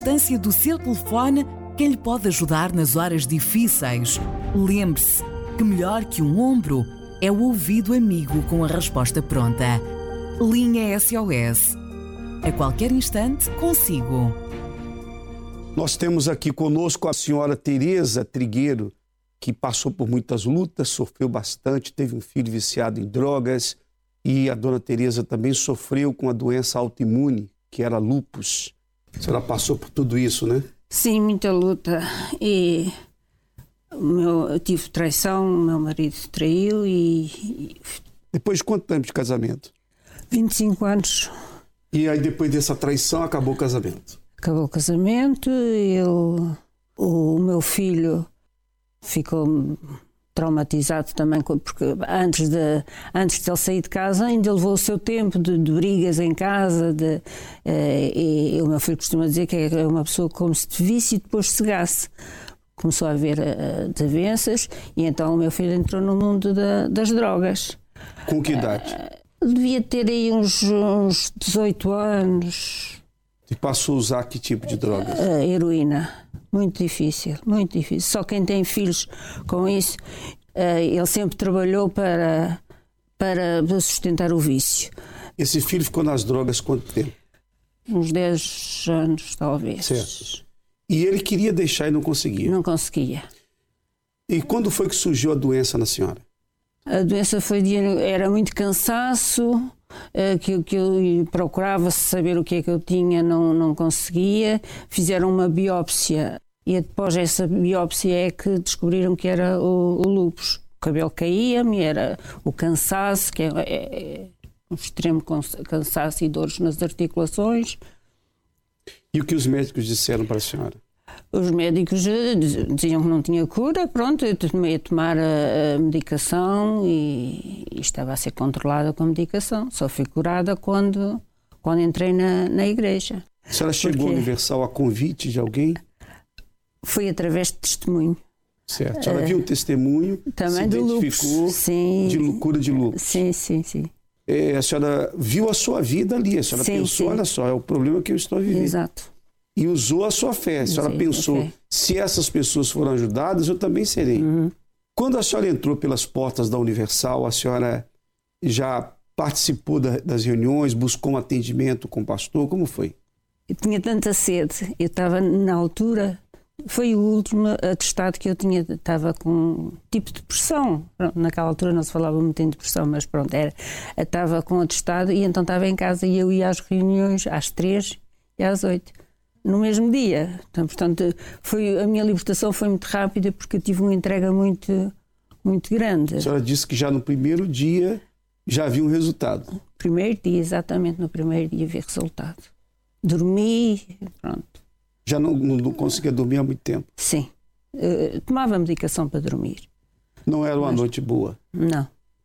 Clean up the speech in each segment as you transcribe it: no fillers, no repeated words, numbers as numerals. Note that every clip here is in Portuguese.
importância do seu telefone, quem lhe pode ajudar nas horas difíceis. Lembre-se que melhor que um ombro é o ouvido amigo com a resposta pronta. Linha SOS. A qualquer instante, consigo. Nós temos aqui conosco a senhora Tereza Trigueiro, que passou por muitas lutas, sofreu bastante, teve um filho viciado em drogas e a dona Tereza também sofreu com a doença autoimune, que era lúpus. A senhora passou por tudo isso, né? Sim, muita luta. E eu tive traição, o meu marido traiu e... Depois de quanto tempo de casamento? 25 anos. E aí depois dessa traição acabou o casamento? Acabou o casamento, o meu filho ficou traumatizado também, porque antes de ele sair de casa ainda levou o seu tempo de brigas em casa, e o meu filho costuma dizer que é uma pessoa como se te visse e depois cegasse. Começou a haver desavenças e então o meu filho entrou no mundo das drogas. Com que idade? Devia ter aí uns 18 anos. E passou a usar que tipo de drogas? Heroína. Muito difícil, muito difícil. Só quem tem filhos com isso, ele sempre trabalhou para sustentar o vício. Esse filho ficou nas drogas quanto tempo? Uns 10 anos, talvez. Certo. E ele queria deixar e não conseguia? Não conseguia. E quando foi que surgiu a doença na senhora? A doença era muito cansaço, que eu procurava saber o que é que eu tinha, não conseguia. Fizeram uma biópsia e após essa biópsia é que descobriram que era o lúpus. O cabelo caía-me, era o cansaço, que é um extremo cansaço e dores nas articulações. E o que os médicos disseram para a senhora? Os médicos diziam que não tinha cura, pronto, eu tomei a tomar a medicação e estava a ser controlada com a medicação. Só fui curada quando entrei na igreja. A senhora chegou ao Universal a convite de alguém? Foi através de testemunho. Certo. A senhora viu o testemunho, também se identificou de cura de lúpus. Sim. A senhora viu a sua vida ali, a senhora pensou, olha só, é o problema que eu estou vivendo. Exato. E usou a sua fé. A senhora pensou, se essas pessoas foram ajudadas, eu também serei. Uhum. Quando a senhora entrou pelas portas da Universal, a senhora já participou das reuniões, buscou um atendimento com o pastor? Como foi? Eu tinha tanta sede. Eu estava na altura, foi o último atestado que eu tinha, estava com um tipo de depressão. Pronto, naquela altura não se falava muito em depressão, mas pronto, estava com atestado e então estava em casa e eu ia às reuniões às 3 e às 8. No mesmo dia. Então, portanto, a minha libertação foi muito rápida porque eu tive uma entrega muito, muito grande. A senhora disse que já no primeiro dia já havia um resultado. Primeiro dia, exatamente, no primeiro dia vi resultado. Dormi, pronto. Já não conseguia dormir há muito tempo? Sim. Tomava medicação para dormir. Não era uma noite boa? Não.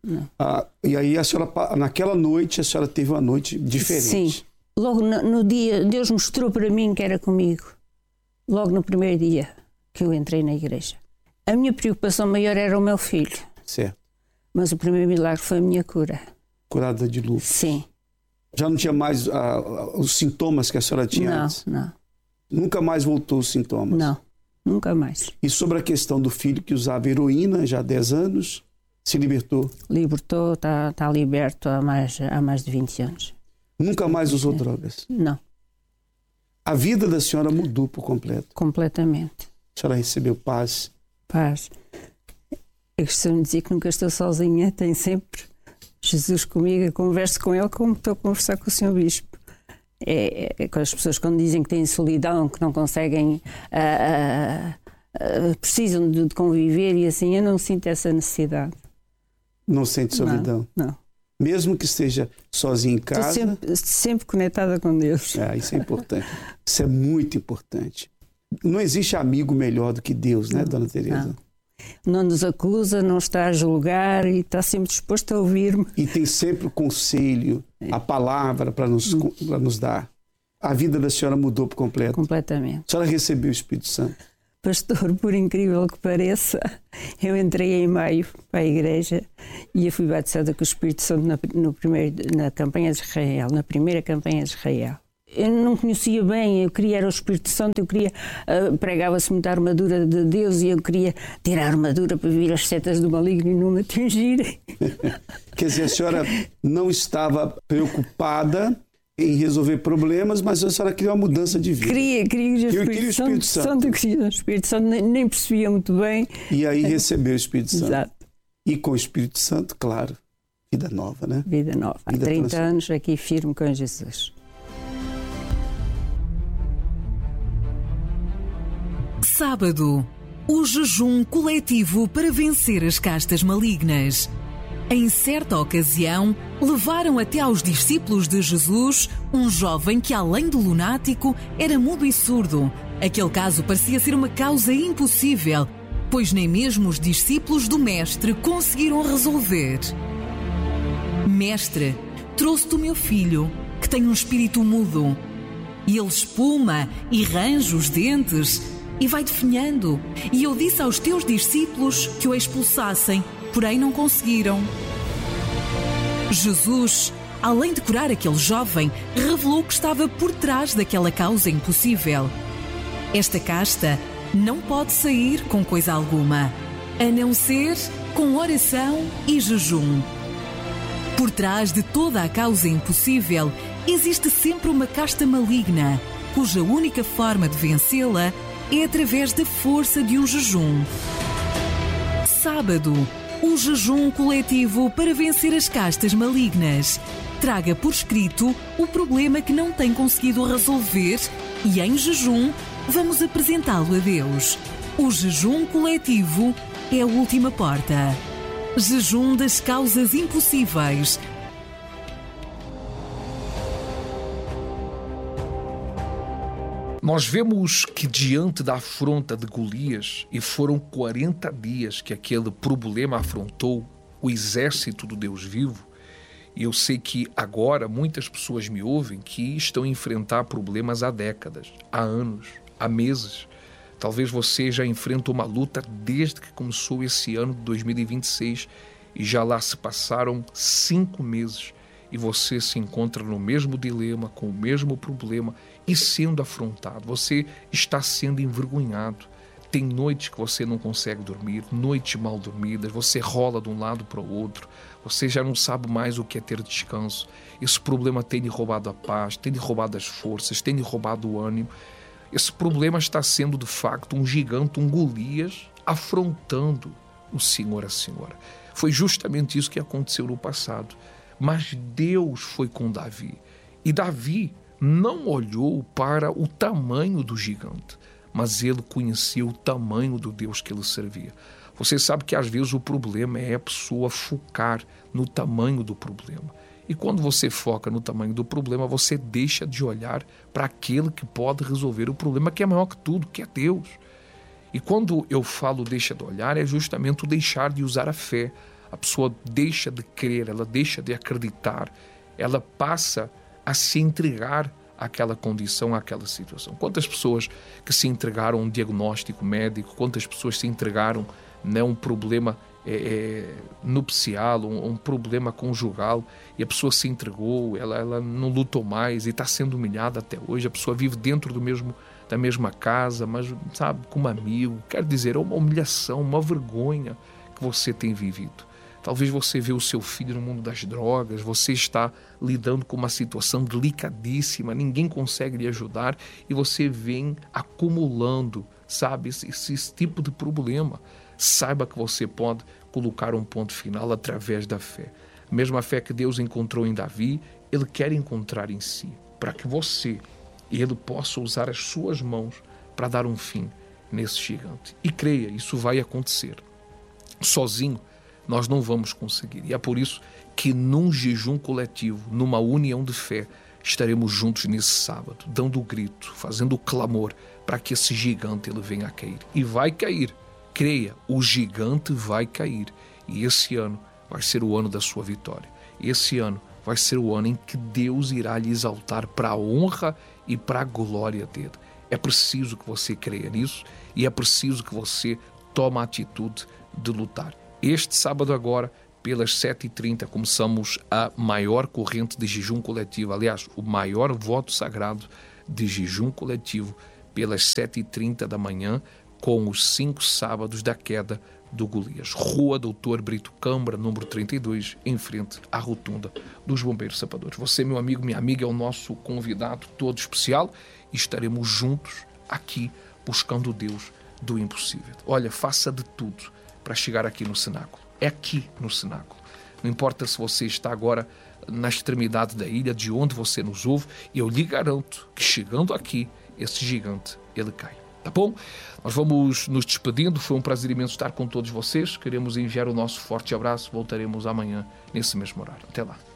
E aí a senhora, naquela noite, a senhora teve uma noite diferente? Sim. Logo no dia, Deus mostrou para mim que era comigo. Logo no primeiro dia que eu entrei na igreja. A minha preocupação maior era o meu filho. Certo. Mas o primeiro milagre foi a minha cura. Curada de lúpus? Sim. Já não tinha mais os sintomas que a senhora tinha antes? Não. Nunca mais voltou os sintomas? Não, nunca mais. E sobre a questão do filho que usava heroína já há 10 anos, se libertou? Libertou, está liberto há mais de 20 anos. Nunca mais usou drogas? Não. A vida da senhora mudou por completo? Completamente. A senhora recebeu paz? Paz. Eu costumo dizer que nunca estou sozinha, tenho sempre Jesus comigo, eu converso com ele como estou a conversar com o Sr. Bispo. Com as pessoas quando dizem que têm solidão, que não conseguem, precisam de conviver e assim, eu não sinto essa necessidade. Não sente solidão? Não. Mesmo que esteja sozinho em casa? Estou sempre conectada com Deus. Isso é importante. Isso é muito importante. Não existe amigo melhor do que Deus, né, Dona Tereza? Não nos acusa, não está a julgar e está sempre disposto a ouvir-me. E tem sempre o conselho, a palavra para nos dar. A vida da senhora mudou por completo? Completamente. A senhora recebeu o Espírito Santo? Pastor, por incrível que pareça, eu entrei em maio para a igreja e eu fui batizada com o Espírito Santo na campanha de Israel, na primeira campanha de Israel. Eu não conhecia bem, eu queria era o Espírito Santo, eu queria, pregava-se muito a armadura de Deus e eu queria ter a armadura para vir as setas do maligno e não me atingirem. Quer dizer, a senhora não estava preocupada em resolver problemas, mas a senhora queria uma mudança de vida. Queria o Espírito Santo. Eu queria o Espírito Santo, nem percebia muito bem. E aí recebeu o Espírito Santo. Exato. E com o Espírito Santo, claro, vida nova, né? Vida nova. Há 30 anos aqui firme com Jesus. Sábado, o jejum coletivo para vencer as castas malignas. Em certa ocasião, levaram até aos discípulos de Jesus um jovem que, além de lunático, era mudo e surdo. Aquele caso parecia ser uma causa impossível, pois nem mesmo os discípulos do Mestre conseguiram resolver. Mestre, trouxe-te o meu filho, que tem um espírito mudo. E ele espuma e range os dentes e vai definhando. E eu disse aos teus discípulos que o expulsassem, porém não conseguiram. Jesus, além de curar aquele jovem, revelou que estava por trás daquela causa impossível. Esta casta não pode sair com coisa alguma, a não ser com oração e jejum. Por trás de toda a causa impossível, existe sempre uma casta maligna, cuja única forma de vencê-la é através da força de um jejum. Sábado, o jejum coletivo para vencer as castas malignas. Traga por escrito o problema que não tem conseguido resolver e, em jejum, vamos apresentá-lo a Deus. O jejum coletivo é a última porta. Jejum das causas impossíveis. Nós vemos que diante da afronta de Golias, e foram 40 dias que aquele problema afrontou o exército do Deus vivo, e eu sei que agora muitas pessoas me ouvem que estão a enfrentar problemas há décadas, há anos, há meses. Talvez você já enfrenta uma luta desde que começou esse ano de 2026 e já lá se passaram 5 meses e você se encontra no mesmo dilema, com o mesmo problema e sendo afrontado. Você está sendo envergonhado. Tem noites que você não consegue dormir, noites mal dormidas, você rola de um lado para o outro, você já não sabe mais o que é ter descanso. Esse problema tem lhe roubado a paz, tem lhe roubado as forças, tem lhe roubado o ânimo. Esse problema está sendo, de facto, um gigante, um Golias, afrontando o Senhor, a Senhora. Foi justamente isso que aconteceu no passado. Mas Deus foi com Davi. E Davi não olhou para o tamanho do gigante, mas ele conhecia o tamanho do Deus que ele servia. Você sabe que às vezes o problema é a pessoa focar no tamanho do problema. E quando você foca no tamanho do problema, você deixa de olhar para aquele que pode resolver o problema, que é maior que tudo, que é Deus. E quando eu falo deixa de olhar, é justamente o deixar de usar a fé. A pessoa deixa de crer, ela deixa de acreditar, ela passa a se entregar àquela condição, àquela situação. Quantas pessoas que se entregaram a um diagnóstico médico, quantas pessoas se entregaram a um problema nupcial, um problema conjugal, e a pessoa se entregou, ela não lutou mais e está sendo humilhada até hoje. A pessoa vive dentro da mesma casa, mas sabe, com um amigo. Quer dizer, é uma humilhação, uma vergonha que você tem vivido. Talvez você vê o seu filho no mundo das drogas, você está lidando com uma situação delicadíssima, ninguém consegue lhe ajudar e você vem acumulando, sabe, esse tipo de problema. Saiba que você pode colocar um ponto final através da fé. A mesma fé que Deus encontrou em Davi, Ele quer encontrar em si, para que você e Ele possa usar as suas mãos para dar um fim nesse gigante. E creia, isso vai acontecer. Sozinho, nós não vamos conseguir. E é por isso que num jejum coletivo, numa união de fé, estaremos juntos nesse sábado, dando o grito, fazendo o clamor para que esse gigante ele venha a cair. E vai cair. Creia, o gigante vai cair. E esse ano vai ser o ano da sua vitória. Esse ano vai ser o ano em que Deus irá lhe exaltar para a honra e para a glória dele. É preciso que você creia nisso e é preciso que você tome a atitude de lutar. Este sábado agora, pelas 7h30, começamos a maior corrente de jejum coletivo. Aliás, o maior voto sagrado de jejum coletivo pelas 7h30 da manhã, com os 5 sábados da queda do Golias. Rua Doutor Brito Câmara, número 32, em frente à rotunda dos Bombeiros Sapadores. Você, meu amigo, minha amiga, é o nosso convidado todo especial e estaremos juntos aqui buscando o Deus do impossível. Olha, faça de tudo para chegar aqui no cenáculo. É aqui no cenáculo. Não importa se você está agora na extremidade da ilha, de onde você nos ouve, eu lhe garanto que chegando aqui, esse gigante, ele cai. Tá bom? Nós vamos nos despedindo. Foi um prazer imenso estar com todos vocês. Queremos enviar o nosso forte abraço. Voltaremos amanhã nesse mesmo horário. Até lá.